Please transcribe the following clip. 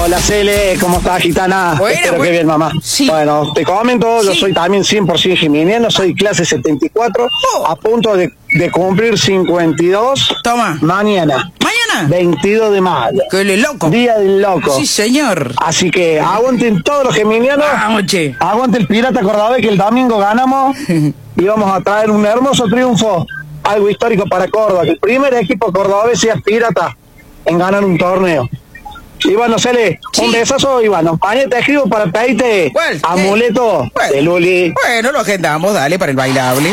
Hola, Cele, ¿cómo estás, gitana? Espero que bien, mamá. Sí. Bueno, te comento, yo soy también 100% geminiano, soy clase 74, a punto de cumplir 52. Toma. Mañana. ¿Mañana? 22 de mayo. Que le loco. Día del loco. Sí, señor. Así que aguanten todos los geminianos. Vamos, che. Aguante el Pirata Cordobés, que el domingo ganamos y vamos a traer un hermoso triunfo, algo histórico para Córdoba, que el primer equipo cordobés sea Pirata en ganar un torneo. Iván, Cele, un besazo, Iván. Mañana te escribo para pedirte amuleto de Luli. Bueno, lo agendamos, dale, para el bailable.